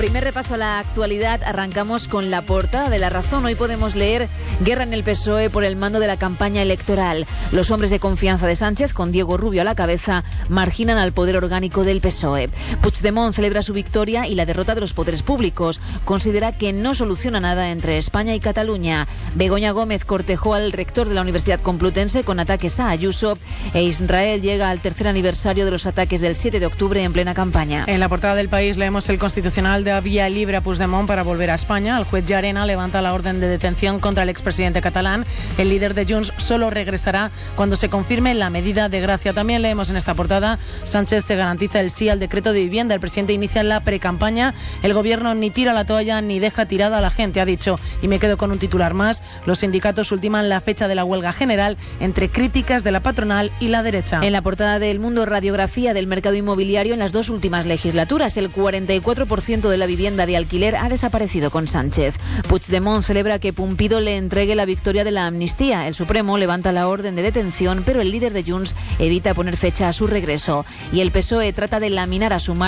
Primer repaso a la actualidad, arrancamos con la portada de La Razón. Hoy podemos leer: guerra en el PSOE por el mando de la campaña electoral. Los hombres de confianza de Sánchez, con Diego Rubio a la cabeza, marginan al poder orgánico del PSOE. Puigdemont celebra su victoria y la derrota de los poderes públicos. Considera que no soluciona nada entre España y Cataluña. Begoña Gómez cortejó al rector de la Universidad Complutense con ataques a Ayuso. E Israel llega al tercer aniversario de los ataques del 7 de octubre en plena campaña. En la portada del País leemos: el Constitucional da vía libre a Puigdemont para volver a España. El juez Llarena levanta la orden de detención contra el expresidente catalán. El líder de Junts solo regresará cuando se confirme la medida de gracia. También leemos en esta portada: Sánchez se garantiza el sí al decreto de vivienda. El presidente inicia la precampaña. El gobierno ni tira la toalla ni deja tirada a la gente, ha dicho. Y me quedo con un titular más: los sindicatos ultiman la fecha de la huelga general entre críticas de la patronal y la derecha. En la portada del Mundo, radiografía del mercado inmobiliario en las dos últimas legislaturas. El 44% de la vivienda de alquiler ha desaparecido con Sánchez. Puigdemont celebra que Pumpido le entregue la victoria de la amnistía. El Supremo levanta la orden de detención, pero el líder de Junts evita poner fecha a su regreso. Y el PSOE trata de laminar a Sumar